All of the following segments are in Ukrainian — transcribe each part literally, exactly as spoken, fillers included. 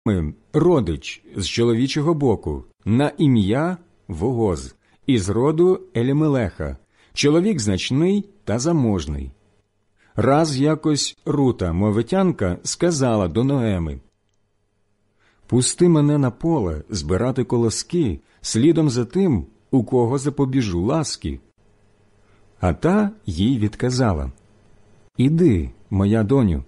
родич з чоловічого боку, на ім'я Вооз, із роду Елімелеха, чоловік значний та заможний. Раз якось Рута, мовитянка, сказала до Ноеми: «Пусти мене на поле збирати колоски, слідом за тим, у кого запобіжу ласки». А та їй відказала: «Іди, моя доню».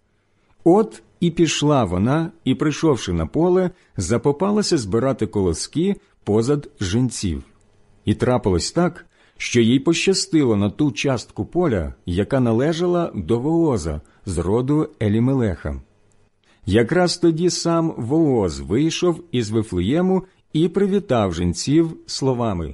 От і пішла вона, і, прийшовши на поле, запопалася збирати колоски позад жінців. І трапилось так, що їй пощастило на ту частку поля, яка належала до Вооза з роду Елімелеха. Якраз тоді сам Вооз вийшов із Вифлеєму і привітав жінців словами: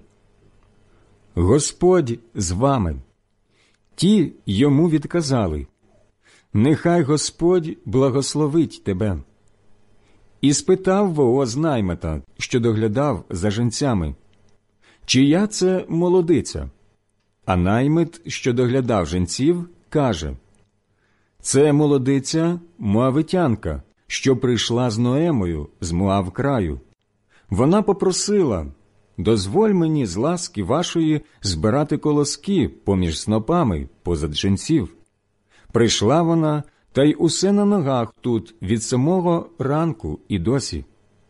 «Господь з вами». Ті йому відказали: «Нехай Господь благословить тебе». І спитав Вооз наймита, що доглядав за жінцями: «Чия це молодиця?» А наймит, що доглядав жінців, каже: «Це молодиця моавитянка, що прийшла з Ноемою з Моав краю. Вона попросила: дозволь мені з ласки вашої збирати колоски поміж снопами позад жінців. Прийшла вона, та й усе на ногах тут від самого ранку і досі».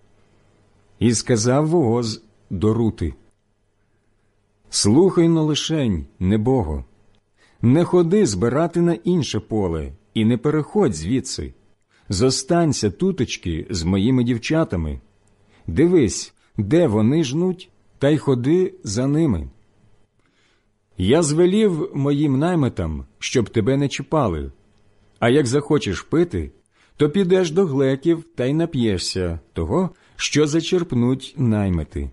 І сказав Вооз до Рути: «Слухай-но лишень, небого, не ходи збирати на інше поле і не переходь звідси. Зостанься тутечки з моїми дівчатами. Дивись, де вони жнуть, та й ходи за ними. Я звелів моїм наймитам, щоб тебе не чіпали, а як захочеш пити, то підеш до глеків та й нап'єшся того, що зачерпнуть наймити».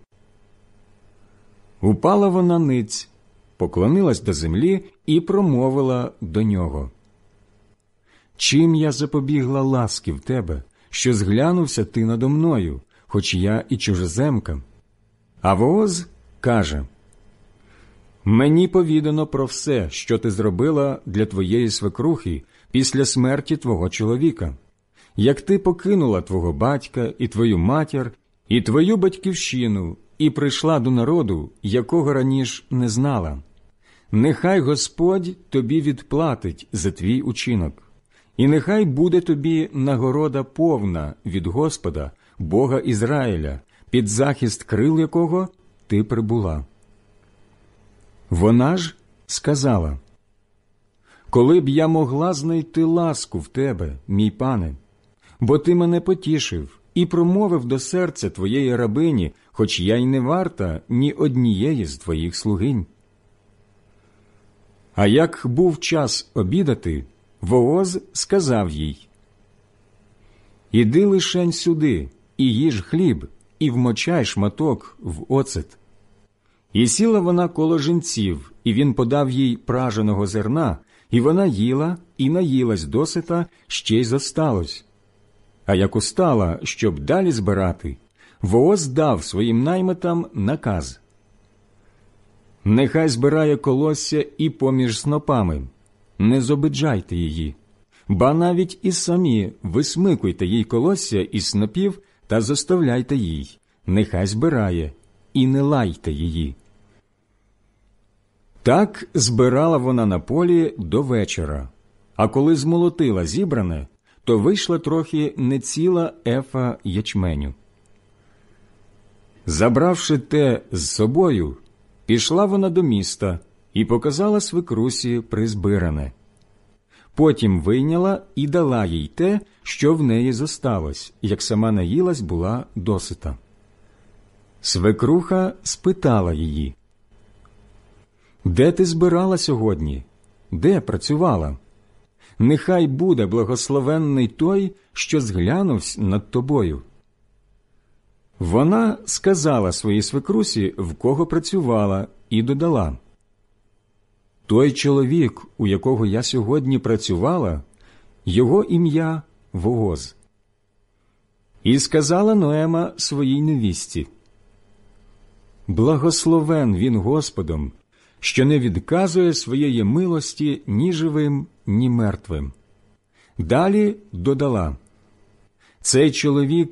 Упала вона ниць, поклонилась до землі і промовила до нього: «Чим я запобігла ласки в тебе, що зглянувся ти надо мною, хоч я і чужеземка?» А Вооз каже: «Мені повідано про все, що ти зробила для твоєї свекрухи після смерті твого чоловіка, як ти покинула твого батька і твою матір, і твою батьківщину, і прийшла до народу, якого раніше не знала. Нехай Господь тобі відплатить за твій учинок, і нехай буде тобі нагорода повна від Господа, Бога Ізраїля, під захист крил якого ти прибула». Вона ж сказала: «Коли б я могла знайти ласку в тебе, мій пане, бо ти мене потішив і промовив до серця твоєї рабині, хоч я й не варта ні однієї з твоїх слугинь». А як був час обідати, Вооз сказав їй: «Іди лишень сюди, і їж хліб, і вмочай шматок в оцет». І сіла вона коло жінців, і він подав їй праженого зерна, і вона їла і наїлась досита, ще й зосталось. А як устала, щоб далі збирати, Вооз дав своїм наймитам наказ: «Нехай збирає колосся і поміж снопами, не зобиджайте її, ба навіть і самі висмикуйте їй колосся із снопів та зоставляйте їй, нехай збирає, і не лайте її». Так збирала вона на полі до вечора, а коли змолотила зібране, то вийшла трохи не ціла ефа ячменю. Забравши те з собою, пішла вона до міста і показала свекрусі призбиране. Потім вийняла і дала їй те, що в неї зосталось, як сама наїлась була досита. Свекруха спитала її: «Де ти збирала сьогодні? Де працювала? Нехай буде благословенний той, що зглянувсь над тобою». Вона сказала своїй свекрусі, в кого працювала, і додала: «Той чоловік, у якого я сьогодні працювала, його ім'я Вооз». І сказала Ноема своїй невісті: «Благословен він Господом, що не відказує своєї милості ні живим, ні мертвим». Далі додала: Цей чоловік